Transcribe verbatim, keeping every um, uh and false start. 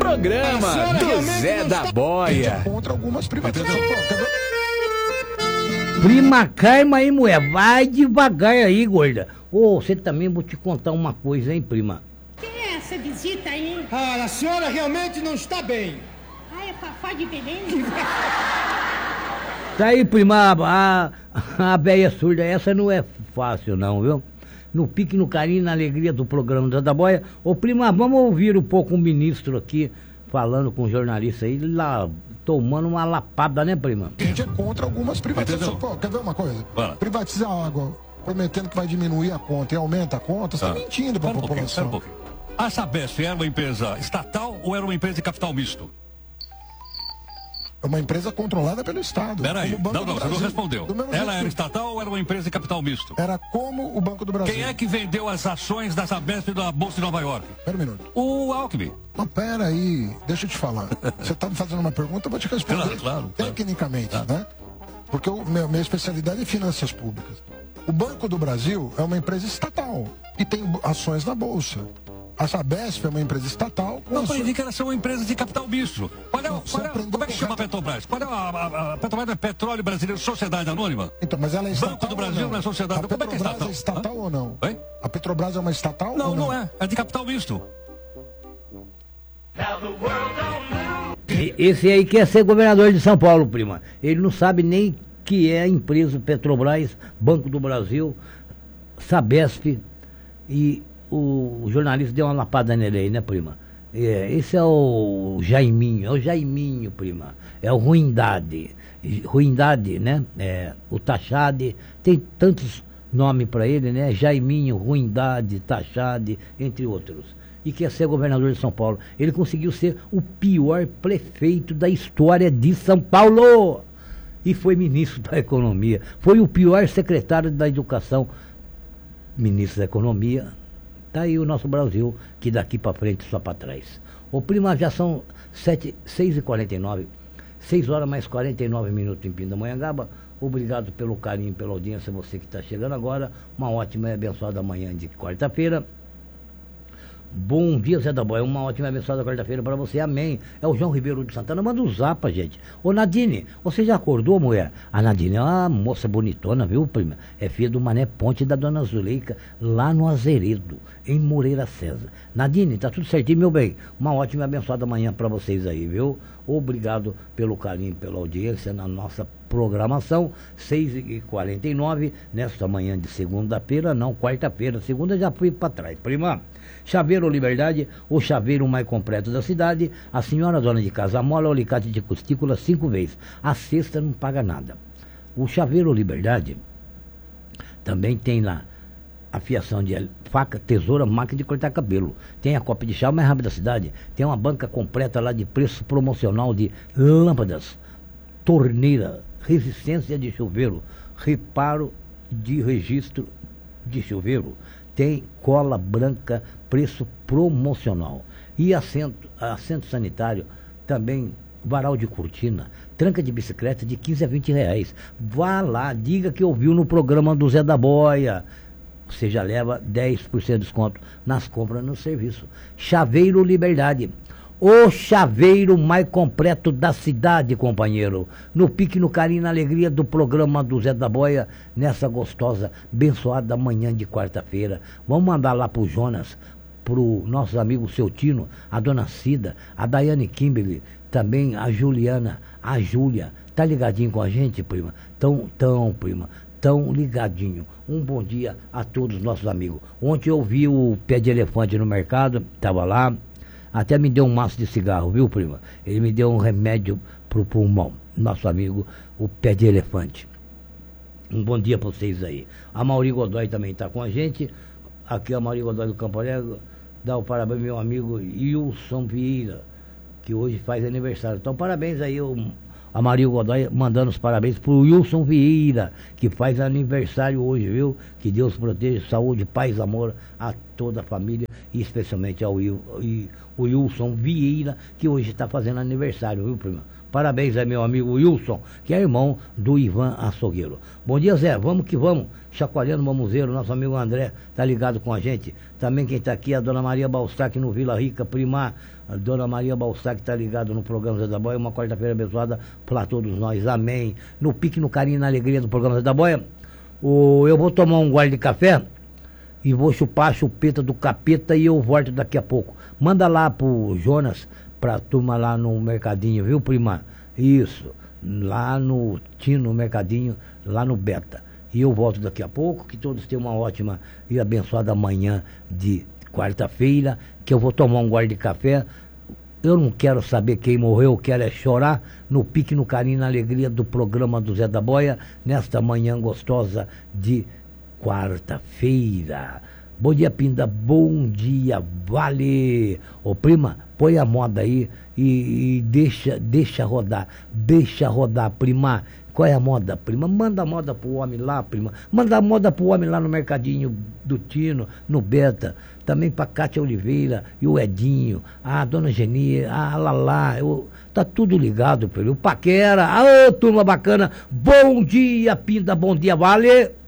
programa do Zé da Boia. Contra algumas privatizações. Prima Carma aí, mulher, vai devagar aí, gorda. Ô, você também, vou te contar uma coisa, hein, prima. Quem é essa visita aí? Ah, a senhora realmente não está bem. Ah, é Fafá de Belém? Tá aí, prima, a, a véia surda, essa não é fácil não, viu? No pique, no carinho, na alegria do programa Zé da Boia. Ô, prima, vamos ouvir um pouco o ministro aqui, falando com o jornalista aí, lá, tomando uma lapada, né, prima? A gente é contra algumas privatizações. Pô, quer ver uma coisa? Fala. Privatizar a água, prometendo que vai diminuir a conta e aumenta a conta, você Ah. está mentindo para a Pera um pouquinho, pera um população. pouquinho. A Sabesp era uma empresa estatal ou era uma empresa de capital misto? É uma empresa controlada pelo Estado. Peraí, como o Banco não, do não, você não Brasil. respondeu. Do mesmo Ela jeito era que- estatal ou era uma empresa de capital misto? Era como o Banco do Brasil. Quem é que vendeu as ações da Sabesp da Bolsa de Nova York? Pera um minuto. O Alckmin. Mas pera aí, deixa eu te falar. Você está me fazendo uma pergunta, eu vou te responder. Claro, claro, claro. Tecnicamente, Claro. né? Porque o meu, minha especialidade é finanças públicas. O Banco do Brasil é uma empresa estatal e tem ações na Bolsa. A Sabesp é uma empresa estatal. com Não ações- aprendi que elas são empresas de capital misto. Qual é, o- Você qual é, aprendeu como é que chama a correto. Petrobras? Qual é a, a, a Petrobras é Petróleo Brasileiro Sociedade Anônima? Então, mas ela é estatal Banco do ou Brasil não? não é sociedade. A Como é que é Petrobras estatal? é estatal ou não? Oi? A Petrobras é uma estatal Não, ou não? não é. É de capital misto. E- Esse aí quer ser governador de São Paulo, prima. Ele não sabe nem que é a empresa Petrobras, Banco do Brasil, Sabesp, e o jornalista deu uma lapada nele aí, né, prima? É, esse é o Jaiminho, é o Jaiminho, prima. É o Ruindade. Ruindade, né? É, o Tachade, tem tantos nomes para ele, né? Jaiminho, Ruindade, Tachade, entre outros. E quer ser governador de São Paulo. Ele conseguiu ser o pior prefeito da história de São Paulo. E foi ministro da Economia. Foi o pior secretário da Educação. Ministro da Economia. Tá aí o nosso Brasil, que daqui para frente só para trás. Ô prima, já são sete, seis e quarenta e nove. seis horas mais quarenta e nove minutos em Pindamonhangaba. Obrigado pelo carinho, pela audiência, você que está chegando agora. Uma ótima e abençoada manhã de quarta-feira. Bom dia, Zé da Boia. Uma ótima e abençoada quarta-feira para você. Amém. É o João Ribeiro de Santana. Manda um zapa, gente. Ô, Nadine, você já acordou, mulher? A Nadine é uma moça bonitona, viu, prima? É filha do Mané Ponte e da Dona Zuleika, lá no Azeredo, em Moreira César. Nadine, tá tudo certinho, meu bem? Uma ótima e abençoada manhã para vocês aí, viu? Obrigado pelo carinho, pela audiência na nossa programação. seis e quarenta e nove, nesta manhã de segunda-feira, não, quarta-feira. Segunda já fui para trás. Prima, Chaveiro Liberdade, o chaveiro mais completo da cidade. A senhora dona de casa mola o alicate de custícula cinco vezes. A sexta não paga nada. O Chaveiro Liberdade também tem lá a fiação de faca, tesoura, máquina de cortar cabelo. Tem a copa de chá mais rápida da cidade. Tem uma banca completa lá de preço promocional de lâmpadas, torneira, resistência de chuveiro, reparo de registro de chuveiro. Tem cola branca, preço promocional. E assento, assento sanitário, também varal de cortina, tranca de bicicleta de quinze a vinte reais. Vá lá, diga que ouviu no programa do Zé da Boia. Você já leva dez por cento de desconto nas compras no serviço. Chaveiro Liberdade. O chaveiro mais completo da cidade, companheiro. No pique, no carinho, na alegria do programa do Zé da Boia, nessa gostosa, abençoada manhã de quarta-feira. Vamos mandar lá pro Jonas, pro nosso amigo Seu Tino, a dona Cida, a Daiane Kimberly, também a Juliana, a Júlia. Tá ligadinho com a gente, prima? Tão, tão, prima. Tão ligadinho. Um bom dia a todos os nossos amigos. Ontem eu vi o Pé de Elefante no mercado, tava lá. Até me deu um maço de cigarro, viu, prima? Ele me deu um remédio pro pulmão. Nosso amigo, o Pé de Elefante. Um bom dia para vocês aí. A Mauri Godoy também está com a gente. Aqui a Mauri Godoy do Campo Alegre. Dá o parabéns ao meu amigo Wilson Vieira, que hoje faz aniversário. Então, parabéns aí, o, a Mauri Godoy mandando os parabéns pro Wilson Vieira, que faz aniversário hoje, viu? Que Deus proteja, saúde, paz, amor a toda a família e especialmente ao Wil, e, o Wilson Vieira, que hoje está fazendo aniversário, viu, prima? Parabéns aí, meu amigo Wilson, que é irmão do Ivan Açougueiro. Bom dia, Zé. Vamos que vamos. Chacoalhando o mamuzeiro, nosso amigo André tá ligado com a gente. Também quem tá aqui é a Dona Maria Balstac no Vila Rica, prima. A Dona Maria Balstac tá ligado no programa Zé da Boia. Uma quarta-feira abençoada para todos nós. Amém. No pique, no carinho, na alegria do programa Zé da Boia. O, eu vou tomar um gole de café e vou chupar a chupeta do capeta e eu volto daqui a pouco. Manda lá pro Jonas, pra turma lá no mercadinho, viu, prima? Isso, lá no Tino Mercadinho, lá no Beta. E eu volto daqui a pouco, que todos tenham uma ótima e abençoada manhã de quarta-feira, que eu vou tomar um gole de café. Eu não quero saber quem morreu, eu quero é chorar no pique, no carinho, na alegria do programa do Zé da Boia, nesta manhã gostosa de quarta-feira. Bom dia, Pinda, bom dia, vale. Ô, prima, põe a moda aí e, e deixa, deixa rodar, deixa rodar, prima. Qual é a moda, prima? Manda a moda pro homem lá, prima. Manda a moda pro homem lá no mercadinho do Tino, no Beta. Também pra Cátia Oliveira e o Edinho, a Dona Geni, a Lalá. Eu, tá tudo ligado, filho. O Paquera, a turma bacana. Bom dia, Pinda, bom dia, vale.